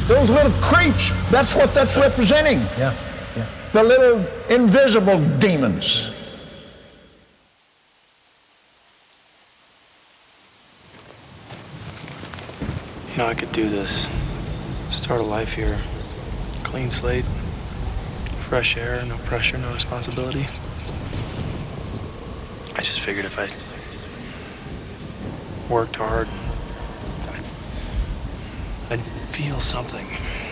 Those little creeps, that's what that's representing. Yeah, yeah. The little invisible demons. You know, I could do this. Start a life here. Clean slate. Fresh air, no pressure, no responsibility. I just figured if I worked hard, I'd feel something.